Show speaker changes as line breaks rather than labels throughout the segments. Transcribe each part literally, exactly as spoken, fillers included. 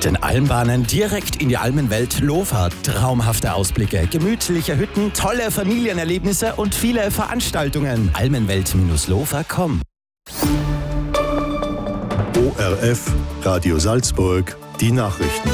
Mit den Almbahnen direkt in die Almenwelt Lofa. Traumhafte Ausblicke, gemütliche Hütten, tolle Familienerlebnisse und viele Veranstaltungen. almenwelt Lofa punkt com.
O R F, Radio Salzburg, die Nachrichten.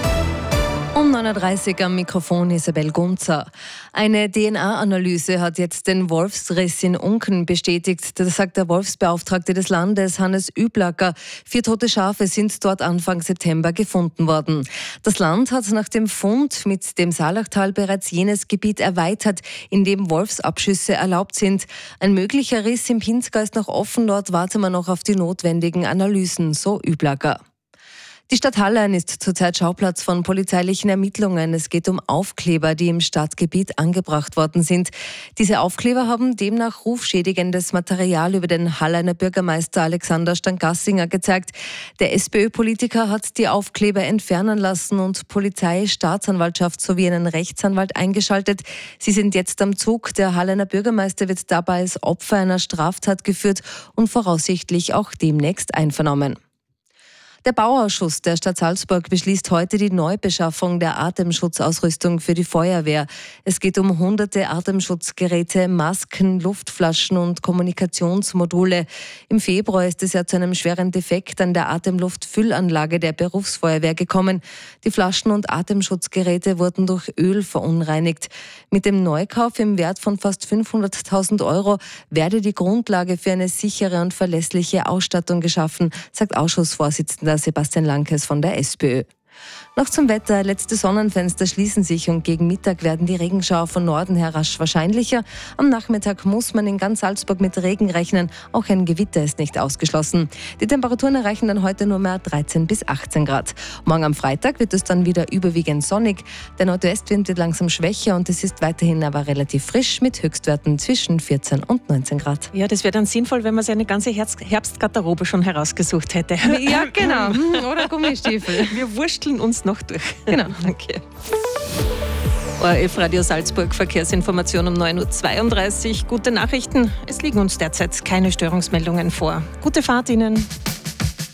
Um neun Uhr dreißig am Mikrofon Isabel Gunzer. Eine D N A-Analyse hat jetzt den Wolfsriss in Unken bestätigt. Das sagt der Wolfsbeauftragte des Landes, Hannes Üblacker. Vier tote Schafe sind dort Anfang September gefunden worden. Das Land hat nach dem Fund mit dem Saalachtal bereits jenes Gebiet erweitert, in dem Wolfsabschüsse erlaubt sind. Ein möglicher Riss im Pinzgau ist noch offen. Dort warten wir noch auf die notwendigen Analysen, so Üblacker. Die Stadt Hallein ist zurzeit Schauplatz von polizeilichen Ermittlungen. Es geht um Aufkleber, die im Stadtgebiet angebracht worden sind. Diese Aufkleber haben demnach rufschädigendes Material über den Halleiner Bürgermeister Alexander Stangassinger gezeigt. Der SPÖ-Politiker hat die Aufkleber entfernen lassen und Polizei, Staatsanwaltschaft sowie einen Rechtsanwalt eingeschaltet. Sie sind jetzt am Zug. Der Halleiner Bürgermeister wird dabei als Opfer einer Straftat geführt und voraussichtlich auch demnächst einvernommen. Der Bauausschuss der Stadt Salzburg beschließt heute die Neubeschaffung der Atemschutzausrüstung für die Feuerwehr. Es geht um hunderte Atemschutzgeräte, Masken, Luftflaschen und Kommunikationsmodule. Im Februar ist es ja zu einem schweren Defekt an der Atemluftfüllanlage der Berufsfeuerwehr gekommen. Die Flaschen und Atemschutzgeräte wurden durch Öl verunreinigt. Mit dem Neukauf im Wert von fast fünfhunderttausend Euro werde die Grundlage für eine sichere und verlässliche Ausstattung geschaffen, sagt Ausschussvorsitzender Sebastian Lankes von der SPÖ. Noch zum Wetter. Letzte Sonnenfenster schließen sich und gegen Mittag werden die Regenschauer von Norden her rasch wahrscheinlicher. Am Nachmittag muss man in ganz Salzburg mit Regen rechnen. Auch ein Gewitter ist nicht ausgeschlossen. Die Temperaturen erreichen dann heute nur mehr dreizehn bis achtzehn Grad. Morgen am Freitag wird es dann wieder überwiegend sonnig. Der Nordwestwind wird langsam schwächer und es ist weiterhin aber relativ frisch mit Höchstwerten zwischen vierzehn und neunzehn Grad.
Ja, das wäre dann sinnvoll, wenn man sich eine ganze Herbstgarderobe schon herausgesucht hätte.
Ja, genau. Oder Gummistiefel.
Wir wursteln uns noch durch.
Genau.
Danke. O R F Radio Salzburg, Verkehrsinformation um neun Uhr zweiunddreißig. Gute Nachrichten, es liegen uns derzeit keine Störungsmeldungen vor. Gute Fahrt Ihnen.